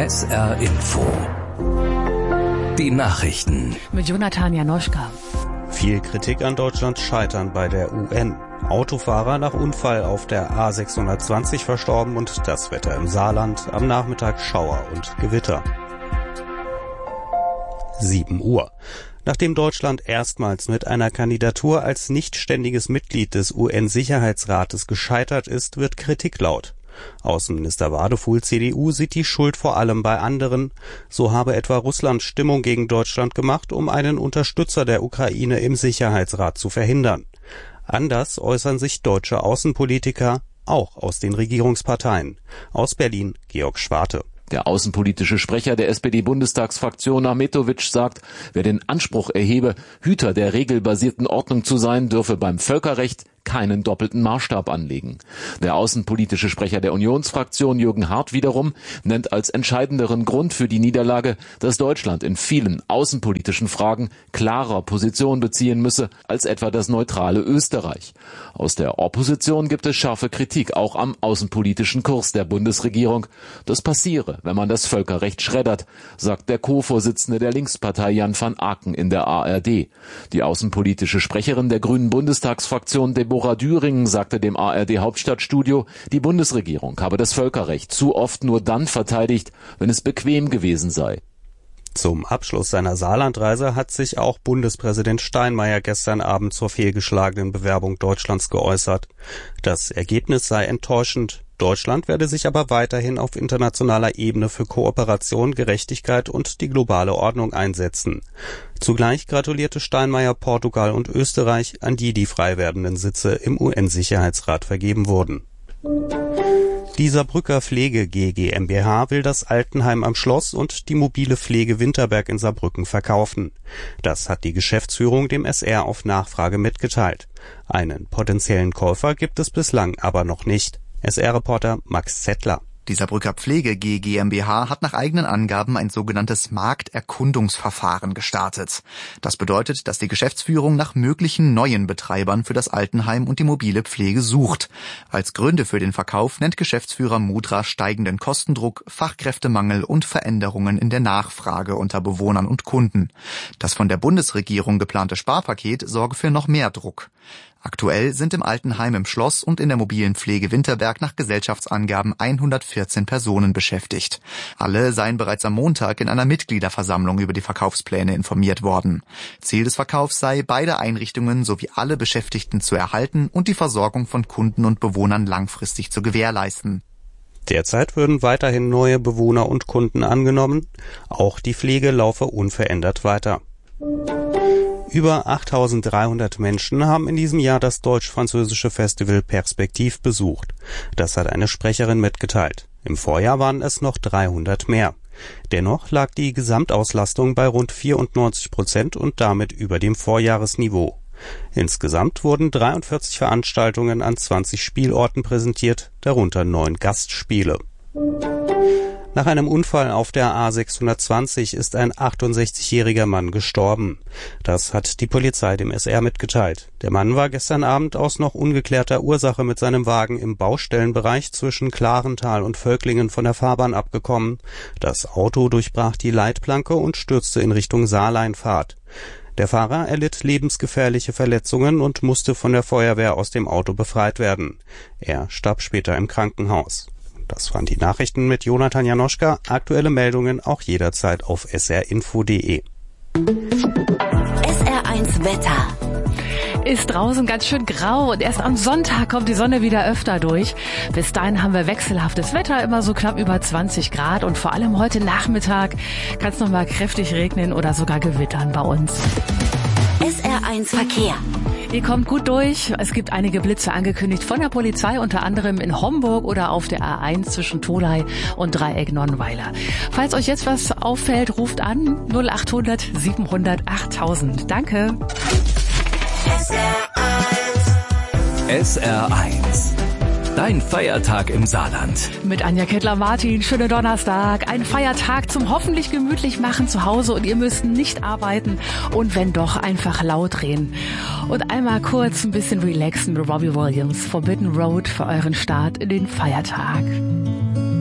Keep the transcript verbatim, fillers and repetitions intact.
S R Info. Die Nachrichten. Mit Jonathan Janoschka. Viel Kritik an Deutschlands Scheitern bei der U N. Autofahrer nach Unfall auf der A sechshundertzwanzig verstorben und das Wetter im Saarland. Am Nachmittag Schauer und Gewitter. sieben Uhr. Nachdem Deutschland erstmals mit einer Kandidatur als nichtständiges Mitglied des U N-Sicherheitsrates gescheitert ist, wird Kritik laut. Außenminister Wadefuhl, C D U, sieht die Schuld vor allem bei anderen. So habe etwa Russland Stimmung gegen Deutschland gemacht, um einen Unterstützer der Ukraine im Sicherheitsrat zu verhindern. Anders äußern sich deutsche Außenpolitiker, auch aus den Regierungsparteien. Aus Berlin, Georg Schwarte. Der außenpolitische Sprecher der S P D-Bundestagsfraktion Ahmetovic sagt, wer den Anspruch erhebe, Hüter der regelbasierten Ordnung zu sein, dürfe beim Völkerrecht keinen doppelten Maßstab anlegen. Der außenpolitische Sprecher der Unionsfraktion Jürgen Hart wiederum nennt als entscheidenderen Grund für die Niederlage, dass Deutschland in vielen außenpolitischen Fragen klarer Position beziehen müsse als etwa das neutrale Österreich. Aus der Opposition gibt es scharfe Kritik auch am außenpolitischen Kurs der Bundesregierung. Das passiere, wenn man das Völkerrecht schreddert, sagt der Co-Vorsitzende der Linkspartei Jan van Aken in der A R D. Die außenpolitische Sprecherin der Grünen Bundestagsfraktion Deborah Düringen sagte dem A R D-Hauptstadtstudio, die Bundesregierung habe das Völkerrecht zu oft nur dann verteidigt, wenn es bequem gewesen sei. Zum Abschluss seiner Saarlandreise hat sich auch Bundespräsident Steinmeier gestern Abend zur fehlgeschlagenen Bewerbung Deutschlands geäußert. Das Ergebnis sei enttäuschend. Deutschland werde sich aber weiterhin auf internationaler Ebene für Kooperation, Gerechtigkeit und die globale Ordnung einsetzen. Zugleich gratulierte Steinmeier Portugal und Österreich, an die die frei werdenden Sitze im U N-Sicherheitsrat vergeben wurden. Die Saarbrücker Pflege G GmbH will das Altenheim am Schloss und die mobile Pflege Winterberg in Saarbrücken verkaufen. Das hat die Geschäftsführung dem S R auf Nachfrage mitgeteilt. Einen potenziellen Käufer gibt es bislang aber noch nicht. S R-Reporter Max Zettler. Die Saarbrücker Pflege G GmbH hat nach eigenen Angaben ein sogenanntes Markterkundungsverfahren gestartet. Das bedeutet, dass die Geschäftsführung nach möglichen neuen Betreibern für das Altenheim und die mobile Pflege sucht. Als Gründe für den Verkauf nennt Geschäftsführer Mudra steigenden Kostendruck, Fachkräftemangel und Veränderungen in der Nachfrage unter Bewohnern und Kunden. Das von der Bundesregierung geplante Sparpaket sorge für noch mehr Druck. Aktuell sind im Altenheim im Schloss und in der mobilen Pflege Winterberg nach Gesellschaftsangaben hundertvierzehn Personen beschäftigt. Alle seien bereits am Montag in einer Mitgliederversammlung über die Verkaufspläne informiert worden. Ziel des Verkaufs sei, beide Einrichtungen sowie alle Beschäftigten zu erhalten und die Versorgung von Kunden und Bewohnern langfristig zu gewährleisten. Derzeit würden weiterhin neue Bewohner und Kunden angenommen. Auch die Pflege laufe unverändert weiter. Über achttausenddreihundert Menschen haben in diesem Jahr das deutsch-französische Festival Perspektiv besucht. Das hat eine Sprecherin mitgeteilt. Im Vorjahr waren es noch dreihundert mehr. Dennoch lag die Gesamtauslastung bei rund vierundneunzig Prozent und damit über dem Vorjahresniveau. Insgesamt wurden dreiundvierzig Veranstaltungen an zwanzig Spielorten präsentiert, darunter neun Gastspiele. Nach einem Unfall auf der A sechshundertzwanzig ist ein achtundsechzigjähriger Mann gestorben. Das hat die Polizei dem S R mitgeteilt. Der Mann war gestern Abend aus noch ungeklärter Ursache mit seinem Wagen im Baustellenbereich zwischen Klarental und Völklingen von der Fahrbahn abgekommen. Das Auto durchbrach die Leitplanke und stürzte in Richtung Saarleinfahrt. Der Fahrer erlitt lebensgefährliche Verletzungen und musste von der Feuerwehr aus dem Auto befreit werden. Er starb später im Krankenhaus. Das waren die Nachrichten mit Jonathan Janoschka. Aktuelle Meldungen auch jederzeit auf s r info punkt d e. S R eins Wetter. Ist draußen ganz schön grau und erst am Sonntag kommt die Sonne wieder öfter durch. Bis dahin haben wir wechselhaftes Wetter, immer so knapp über zwanzig Grad und vor allem heute Nachmittag kann es nochmal kräftig regnen oder sogar gewittern bei uns. S R eins Verkehr. Ihr kommt gut durch. Es gibt einige Blitze angekündigt von der Polizei, unter anderem in Homburg oder auf der A eins zwischen Tholey und Dreieck-Nonnweiler. Falls euch jetzt was auffällt, ruft an null achthundert siebenhundert achttausend. Danke. S R eins. S R eins. Dein Feiertag im Saarland. Mit Anja Kettler-Martin, schönen Donnerstag. Ein Feiertag zum hoffentlich gemütlich machen zu Hause und ihr müsst nicht arbeiten und wenn doch, einfach laut drehen. Und einmal kurz ein bisschen relaxen mit Robbie Williams. Forbidden Road für euren Start in den Feiertag.